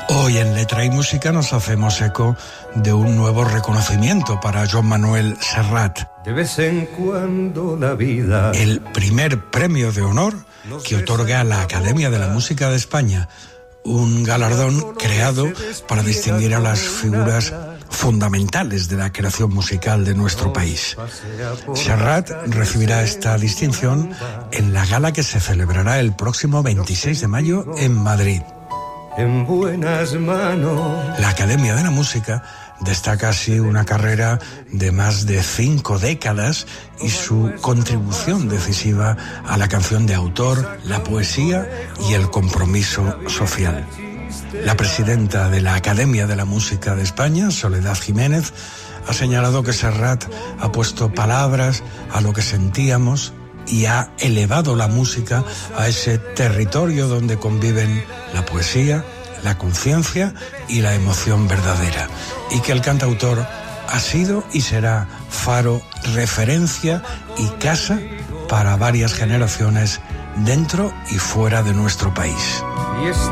Hoy en Letra y Música nos hacemos eco de un nuevo reconocimiento para Joan Manuel Serrat. De vez en cuando la vida... El primer premio de honor que otorga la Academia de la Música de España, un galardón creado para distinguir a las figuras fundamentales de la creación musical de nuestro país. Serrat recibirá esta distinción en la gala que se celebrará el próximo 26 de mayo en Madrid. En buenas manos. La Academia de la Música destaca así una carrera de más de 5 décadas y su contribución decisiva a la canción de autor, la poesía y el compromiso social. La presidenta de la Academia de la Música de España, Soledad Jiménez, ha señalado que Serrat ha puesto palabras a lo que sentíamos y ha elevado la música a ese territorio donde conviven la poesía, la conciencia y la emoción verdadera, y que el cantautor ha sido y será faro, referencia y casa para varias generaciones dentro y fuera de nuestro país.